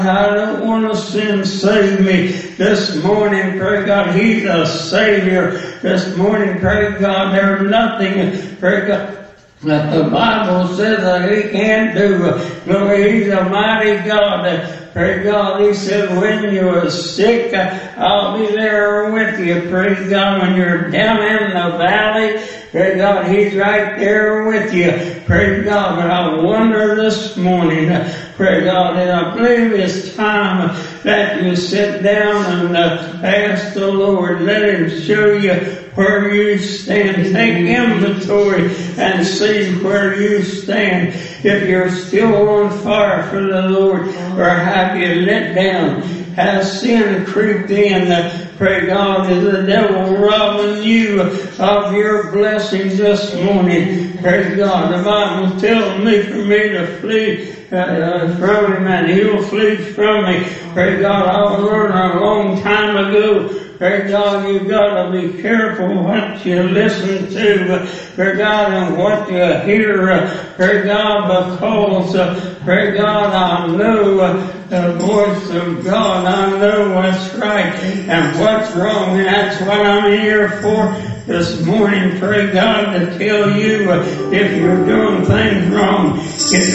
I don't want to sin, save me. This morning, pray God, He's a Savior. This morning, pray God, there's nothing, pray God, that the Bible says that He can't do. Glory, He's a mighty God. Pray God, He said, when you are sick, I'll be there with you. Pray God, when you're down in the valley, pray God, He's right there with you. Pray God, but I wonder this morning, pray God, and I believe it's time that you sit down and ask the Lord, let Him show you where you stand. Take inventory and see where you stand. If you're still on fire for the Lord, or have you let down? Has sin creeped in? Pray God, is the devil robbing you of your blessings this morning? Pray God, the Bible tells me for me to flee from Him, and He'll flee from me. Pray God, I learned a long time ago. Pray God, you've got to be careful what you listen to. Pray God, and what you hear. Pray God, because, pray God, I know the voice of God. I know what's right and what's wrong. And that's what I'm here for this morning. Pray God, to tell you if you're doing things wrong.